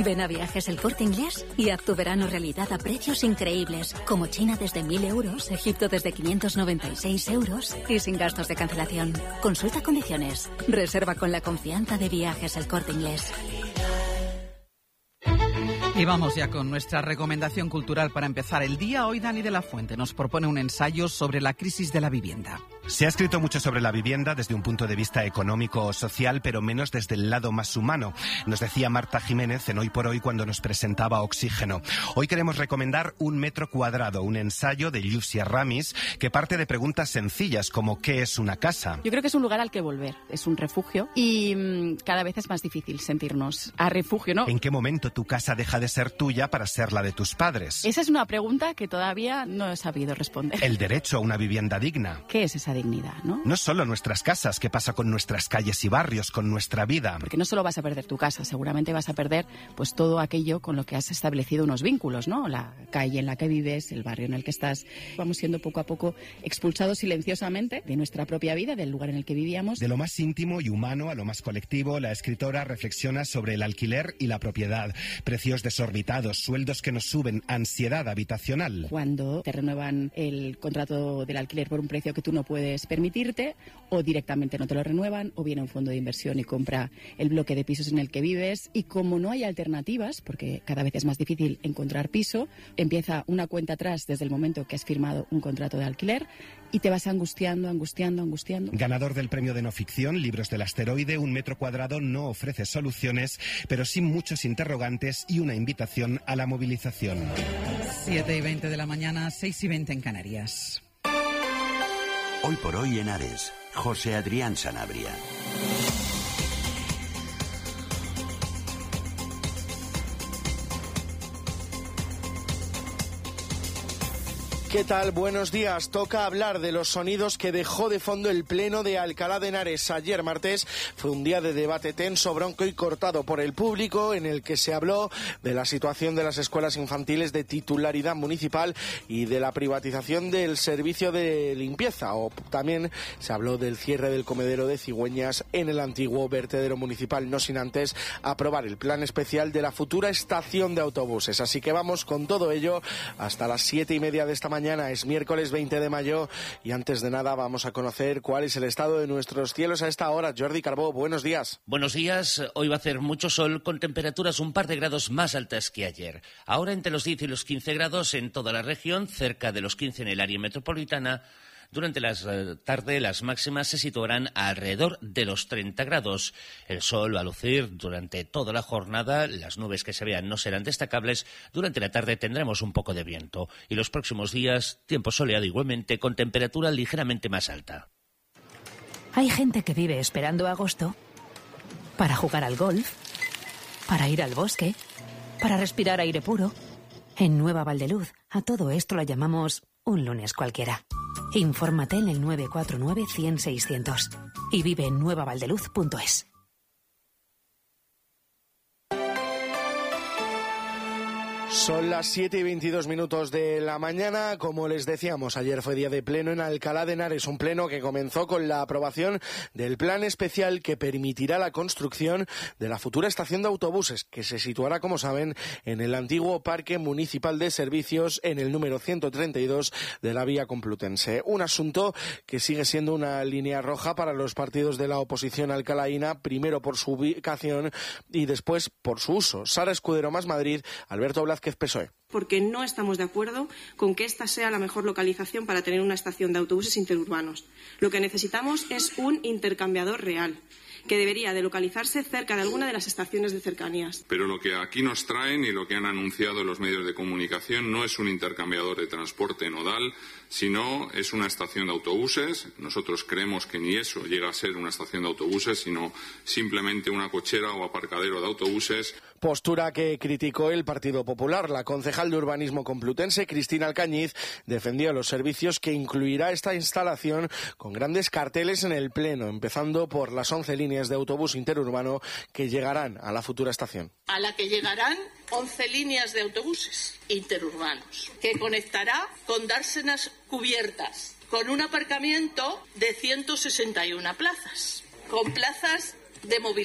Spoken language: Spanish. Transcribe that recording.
Ven a Viajes El Corte Inglés y haz tu verano realidad a precios increíbles, como China desde 1.000 euros, Egipto desde 596 euros y sin gastos de cancelación. Consulta condiciones. Reserva con la confianza de Viajes El Corte Inglés. Y vamos ya con nuestra recomendación cultural para empezar el día. Hoy Dani de la Fuente nos propone un ensayo sobre la crisis de la vivienda. Se ha escrito mucho sobre la vivienda desde un punto de vista económico o social, pero menos desde el lado más humano. Nos decía Marta Jiménez en Hoy por Hoy cuando nos presentaba Oxígeno. Hoy queremos recomendar Un metro cuadrado, un ensayo de Lucia Ramis que parte de preguntas sencillas como ¿qué es una casa? Yo creo que es un lugar al que volver, es un refugio y cada vez es más difícil sentirnos a refugio, ¿no? ¿En qué momento tu casa deja de ser tuya para ser la de tus padres? Esa es una pregunta que todavía no he sabido responder. El derecho a una vivienda digna. ¿Qué es esa dignidad, no? No solo nuestras casas, ¿qué pasa con nuestras calles y barrios, con nuestra vida? Porque no solo vas a perder tu casa, seguramente vas a perder pues todo aquello con lo que has establecido unos vínculos, ¿no? La calle en la que vives, el barrio en el que estás. Vamos siendo poco a poco expulsados silenciosamente de nuestra propia vida, del lugar en el que vivíamos. De lo más íntimo y humano a lo más colectivo, la escritora reflexiona sobre el alquiler y la propiedad, precios desorbitados, sueldos que nos suben, ansiedad habitacional. Cuando te renuevan el contrato del alquiler por un precio que tú no puedes permitirte, o directamente no te lo renuevan, o viene un fondo de inversión y compra el bloque de pisos en el que vives, y como no hay alternativas, porque cada vez es más difícil encontrar piso, empieza una cuenta atrás desde el momento que has firmado un contrato de alquiler y te vas angustiando. Ganador del premio de no ficción, Libros del Asteroide, Un metro cuadrado no ofrece soluciones, pero sí muchos interrogantes y una invitación a la movilización. 7:20 de la mañana, 6:20 en Canarias. Hoy por hoy en Ares, José Adrián Sanabria. ¿Qué tal? Buenos días. Toca hablar de los sonidos que dejó de fondo el Pleno de Alcalá de Henares. Ayer martes fue un día de debate tenso, bronco y cortado por el público, en el que se habló de la situación de las escuelas infantiles de titularidad municipal y de la privatización del servicio de limpieza. O también se habló del cierre del comedero de cigüeñas en el antiguo vertedero municipal, no sin antes aprobar el plan especial de la futura estación de autobuses. Así que vamos con todo ello hasta las 7:30 de esta mañana. Es miércoles 20 de mayo y antes de nada vamos a conocer cuál es el estado de nuestros cielos a esta hora. Jordi Carbó, buenos días. Buenos días. Hoy va a hacer mucho sol con temperaturas un par de grados más altas que ayer. Ahora entre los 10 y los 15 grados en toda la región, cerca de los 15 en el área metropolitana. Durante la tarde las máximas se situarán alrededor de los 30 grados. El sol va a lucir durante toda la jornada, las nubes que se vean no serán destacables. Durante la tarde tendremos un poco de viento y los próximos días tiempo soleado igualmente con temperatura ligeramente más alta. Hay gente que vive esperando agosto para jugar al golf, para ir al bosque, para respirar aire puro. En Nueva Valdeluz a todo esto lo llamamos un lunes cualquiera. Infórmate en el 949 100 600 y vive en nuevavaldeluz.es. Son las 7:22 de la mañana. Como les decíamos, ayer fue día de pleno en Alcalá de Henares, un pleno que comenzó con la aprobación del plan especial que permitirá la construcción de la futura estación de autobuses, que se situará, como saben, en el antiguo Parque Municipal de Servicios, en el número 132 de la vía Complutense. Un asunto que sigue siendo una línea roja para los partidos de la oposición alcalaína, primero por su ubicación y después por su uso. Sara Escudero, Más Madrid, Alberto Blázquez, PSOE. Porque no estamos de acuerdo con que esta sea la mejor localización para tener una estación de autobuses interurbanos. Lo que necesitamos es un intercambiador real, que debería de localizarse cerca de alguna de las estaciones de cercanías. Pero lo que aquí nos traen y lo que han anunciado los medios de comunicación no es un intercambiador de transporte nodal, sino es una estación de autobuses. Nosotros creemos que ni eso llega a ser una estación de autobuses, sino simplemente una cochera o aparcadero de autobuses. Postura que criticó el Partido Popular. La concejal de Urbanismo Complutense, Cristina Alcañiz, defendió los servicios que incluirá esta instalación con grandes carteles en el Pleno, empezando por las 11 líneas de autobús interurbano que llegarán a la futura estación. A la que llegarán 11 líneas de autobuses interurbanos, que conectará con dársenas cubiertas, con un aparcamiento de 161 plazas, con plazas de movilidad